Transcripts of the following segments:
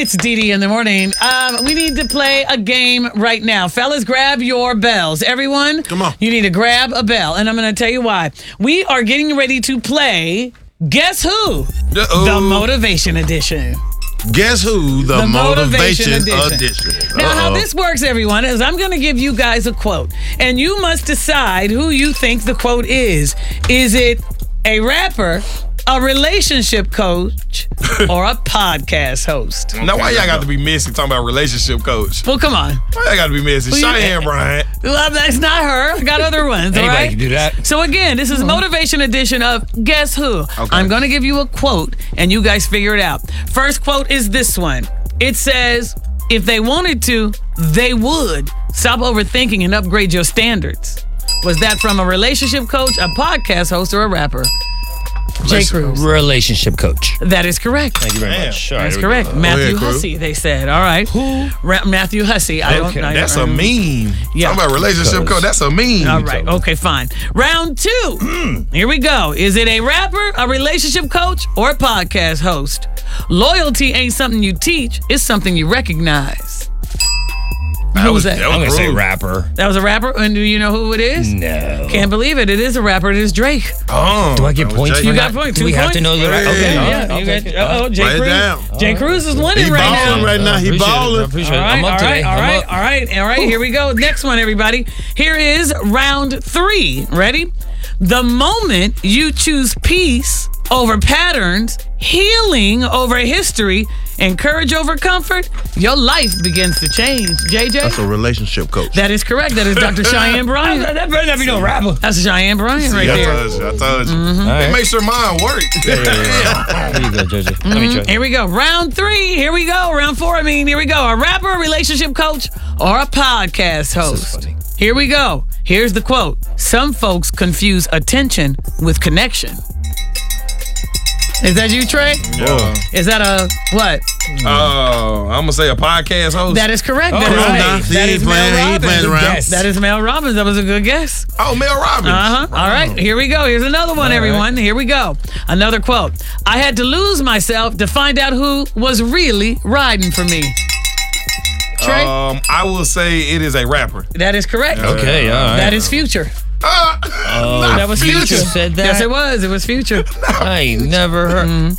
It's DD in the morning. We need to play a game right now. Fellas, grab your bells. Everyone, come on. You need to grab a bell, and I'm going to tell you why. We are getting ready to play Guess Who? The Motivation Edition. Guess Who? The Motivation Edition. Now, how this works, everyone, is I'm going to give you guys a quote, and you must decide who you think the quote is. Is it a rapper, a relationship coach, or a podcast host? Now, why y'all got to be messy talking about relationship coach? Well, come on. Why y'all got to be messy? Cheyenne Bryant. Well, that's not her. I got other ones, all Anybody right? can do that. So, again, this is a motivation edition of Guess Who? Okay. I'm going to give you a quote, and you guys figure it out. First quote is this one. It says, if they wanted to, they would. Stop overthinking and upgrade your standards. Was that from a relationship coach, a podcast host, or a rapper? J. Cruz. Relationship coach. That is correct. Thank you very Man. much. That's correct. Matthew Hussey, they said. All right. Who? Matthew Hussey. That's a meme. Yeah. Talking about relationship coach, that's a meme. All right. Okay, fine. Round 2. Here we go. Is it a rapper, a relationship coach, or a podcast host? Loyalty ain't something you teach. It's something you recognize. Who was that? I'm going to say rapper. That was a rapper? And do you know who it is? No. Can't believe it. It is a rapper. It is Drake. Oh. Do I get points for You that? got points. Do 2 we have points? to know the rapper? Okay. Yeah. You got, J. Write it Cruz. down. J. Cruz is winning He right balling now. right now. He balling. Appreciate it. All right, I'm up today. all right. Here we go. Next one, everybody. Here is round 3. Ready? The moment you choose peace over patterns, healing over history, and courage over comfort, your life begins to change. JJ? That's a relationship coach. That is correct. That is Dr. Cheyenne Bryant. That better not be no rapper. That's Cheyenne Bryant right I there. told you. All right. Make sure mine work. Here you go, JJ. Let me try. Here we go. Round 3. Here we go. Round 4. Here we go. A rapper, a relationship coach, or a podcast host. funny. Here we go. Here's the quote. Some folks confuse attention with connection. Is that you, Trey? Yeah. Is that a what? I'm going to say a podcast host. That is correct. Come That is on right. now. He That ain't is Mel playing. He ain't playing Robbins. around. Yes. That is Mel Robbins. That was a good guess. Oh, Mel Robbins. All right, here we go. Here's another one, everyone. Here we go. Another quote. I had to lose myself to find out who was really riding for me. Trey? I will say it is a rapper. That is correct. Okay, all right. That is Future. That was Future. Said that? Yes, it was. It was Future. I ain't never heard.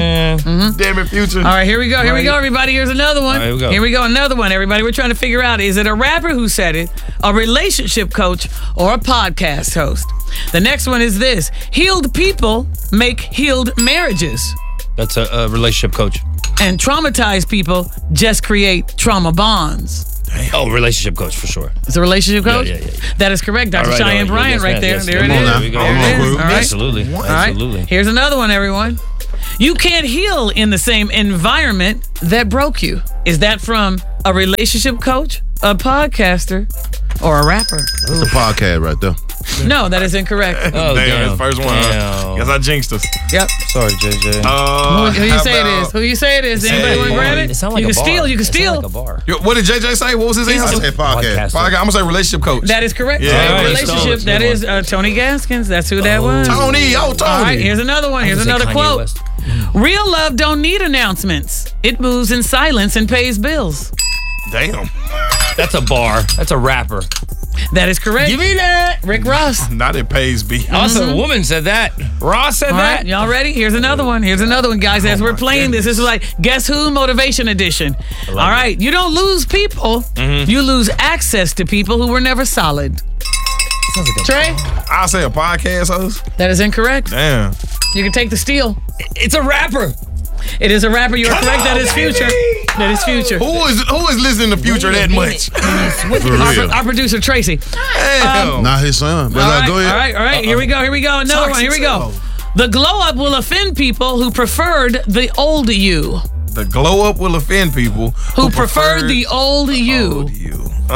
Damn it, Future. All right, here we go. Here we go, everybody. Here's another one. All right, here we go. Here we go. Another one, everybody. We're trying to figure out, is it a rapper who said it, a relationship coach, or a podcast host? The next one is this. Healed people make healed marriages. That's a relationship coach. And traumatized people just create trauma bonds. Oh, relationship coach for sure. It's a relationship coach? Yeah. That is correct. Dr. All right, Cheyenne all right. Bryant Yes, right man, there. yes. There it Come on is. now. There it Come on, is. crew. All right. Absolutely. All right. Absolutely. Here's another one, everyone. You can't heal in the same environment that broke you. Is that from a relationship coach, a podcaster, or a rapper? That's a podcast right there. No, that is incorrect. Oh, Damn, first one. Damn. Guess I jinxed us. Yep. Sorry, JJ. Who you say it is? Who you say it is? Anybody want to grab it? It sounds like You a can bar. steal. You can It sounds steal. like a bar. Yo, what did JJ say? What was his I answer? said podcast. I'm going to say relationship coach. That is correct. Yeah, That all right, relationship. Stones, That good is Tony Gaskins. That's who that was. Tony. Oh, Tony. All right, here's another one. Here's I was gonna another say quote. Kanye West. Real love don't need announcements. It moves in silence and pays bills. Damn. That's a bar. That's a rapper. That is correct. Give me that. Rick Ross. Not it pays B. Also, a woman said that. Ross said All that. right, y'all ready? Here's another one. Here's another one, guys. As we're playing this is like Guess Who Motivation Edition. All right, you don't lose people. You lose access to people who were never solid. Sounds like a Trey? I'll say a podcast host. That is incorrect. Damn. You can take the steal. It's a rapper. It is a rapper. You are correct. That is Future. That is Future. Who is listening to Future that much? For real. Our producer, Tracy. Damn. Not his son. But All go ahead. right. Here we go. Another one. Here we go. The glow up will offend people who preferred the old you. The glow up will offend people Who preferred the old you. old you.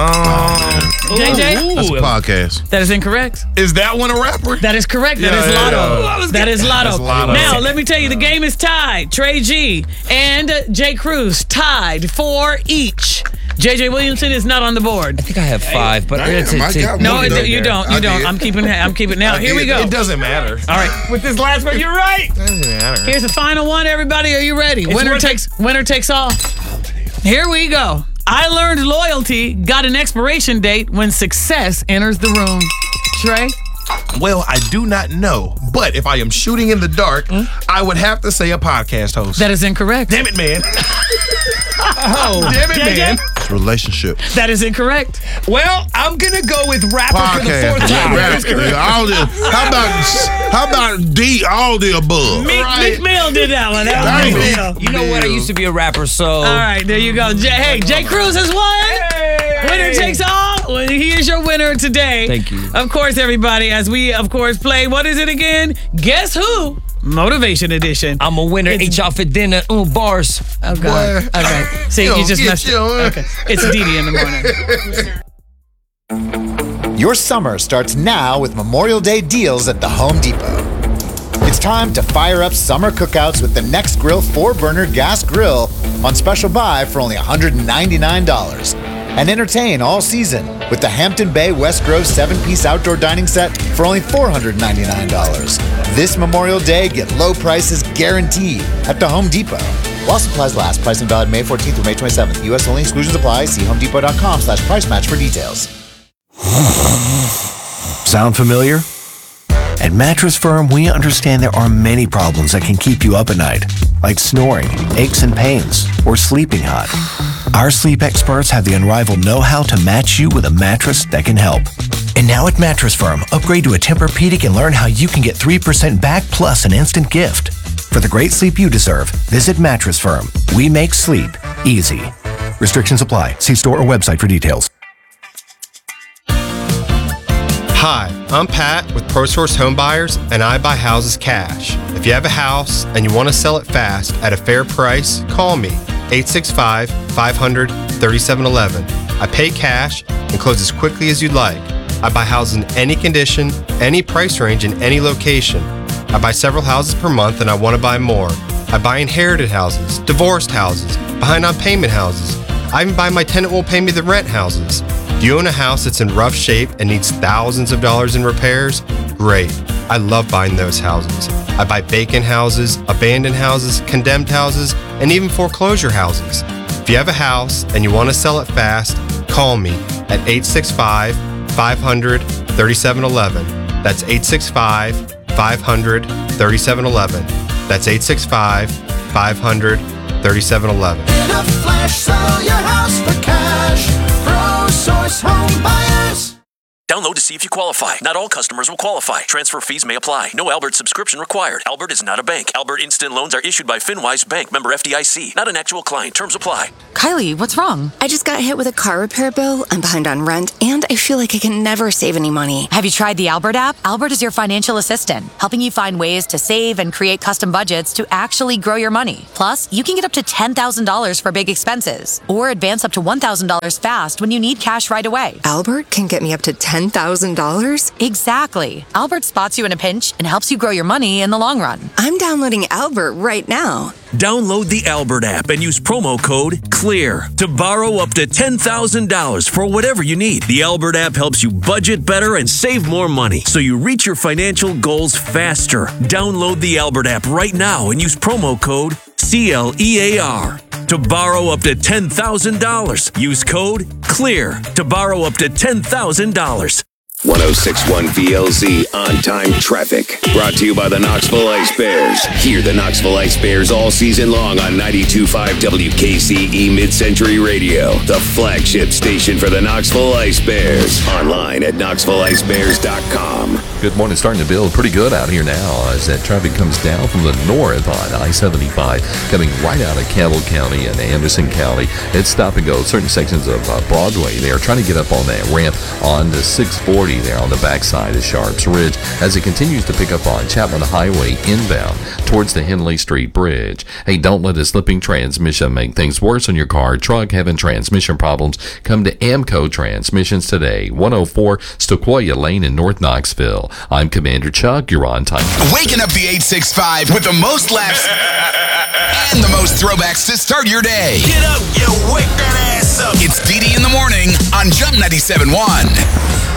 JJ? That's a podcast. That is incorrect. Is that one a rapper? That is correct. That Yeah, is yeah, Lotto. yeah. That is Lotto. That's Lotto. Now, let me tell you, the game is tied. Trey G and J. Cruz tied for each. JJ Williamson is not on the board. I think I have 5, but Damn, I got No, one though. you don't. I You don't. did. I'm keeping now. Here we go. It doesn't matter. All right. With this last one, you're right. It doesn't matter. Here's the final one, everybody. Are you ready? Winner takes all. Here we go. I learned loyalty got an expiration date when success enters the room. Trey? Well, I do not know, but if I am shooting in the dark, I would have to say a podcast host. That is incorrect. Damn it, man. Damn it, JJ? man. It's relationship. That is incorrect. Well, I'm gonna go with rapper for the Podcast. fourth time. How about D, all the above? Meek Mill did that one. That was Dang. Meek Mill. You know what? I used to be a rapper, so. All right, there you go. Jay Cruz has won. Winner takes all. Well, he is your winner today. Thank you. Of course, everybody, as we, of course, play, what is it again? Guess who? Motivation Edition. I'm a winner. Ate y'all for dinner. Bars. Oh, God. Boy. Okay. See, you just Get messed it. your- Okay. It's Didi in the morning. Your summer starts now with Memorial Day deals at the Home Depot. It's time to fire up summer cookouts with the Next Grill 4-burner gas grill on special buy for only $199. And entertain all season with the Hampton Bay West Grove 7-piece outdoor dining set for only $499. This Memorial Day, get low prices guaranteed at the Home Depot. While supplies last, pricing valid May 14th through May 27th. U.S. only, exclusions apply. See homedepot.com/price match for details. Sound familiar? At Mattress Firm, we understand there are many problems that can keep you up at night, like snoring, aches and pains, or sleeping hot. Our sleep experts have the unrivaled know-how to match you with a mattress that can help. And now at Mattress Firm, upgrade to a Tempur-Pedic and learn how you can get 3% back plus an instant gift. For the great sleep you deserve, visit Mattress Firm. We make sleep easy. Restrictions apply. See store or website for details. Hi, I'm Pat with ProSource Home Buyers, and I buy houses cash. If you have a house and you want to sell it fast at a fair price, call me, 865-500-3711. I pay cash and close as quickly as you'd like. I buy houses in any condition, any price range, in any location. I buy several houses per month and I want to buy more. I buy inherited houses, divorced houses, behind on payment houses. I even buy my tenant won't pay me the rent houses. Do you own a house that's in rough shape and needs thousands of dollars in repairs? Great. I love buying those houses. I buy vacant houses, abandoned houses, condemned houses, and even foreclosure houses. If you have a house and you want to sell it fast, call me at 865-500-3711. That's 865-500-3711. That's 865-500-3711. In a flash, sell your house for cash. ProSource Home Buyers. Download to see if you qualify. Not all customers will qualify. Transfer fees may apply. No Albert subscription required. Albert is not a bank. Albert Instant Loans are issued by FinWise Bank, member FDIC. Not an actual client. Terms apply. Kylie, what's wrong? I just got hit with a car repair bill. I'm behind on rent, and I feel like I can never save any money. Have you tried the Albert app? Albert is your financial assistant, helping you find ways to save and create custom budgets to actually grow your money. Plus, you can get up to $10,000 for big expenses, or advance up to $1,000 fast when you need cash right away. Albert can get me up to $10,000? Exactly. Albert spots you in a pinch and helps you grow your money in the long run. I'm downloading Albert right now. Download the Albert app and use promo code CLEAR to borrow up to $10,000 for whatever you need. The Albert app helps you budget better and save more money so you reach your financial goals faster. Download the Albert app right now and use promo code CLEAR to borrow up to $10,000. Use code CLEAR to borrow up to $10,000. 1061 VLZ On Time Traffic. Brought to you by the Knoxville Ice Bears. Hear the Knoxville Ice Bears all season long on 92.5 WKCE Mid-Century Radio, the flagship station for the Knoxville Ice Bears. Online at KnoxvilleIceBears.com. Good morning. Starting to build pretty good out here now as that traffic comes down from the north on I-75, coming right out of Campbell County and Anderson County. It's stop and go. Certain sections of Broadway, they are trying to get up on that ramp on the 640 there on the backside of Sharps Ridge as it continues to pick up on Chapman Highway inbound towards the Henley Street Bridge. Hey, don't let a slipping transmission make things worse on your car, truck, having transmission problems. Come to Amco Transmissions today, 104 Stoquoia Lane in North Knoxville. I'm Commander Chuck. You're on time. Waking up the 865 with the most laughs and the most throwbacks to start your day. Get up, you wake that ass up. It's Didi in the morning on Jump 97.1.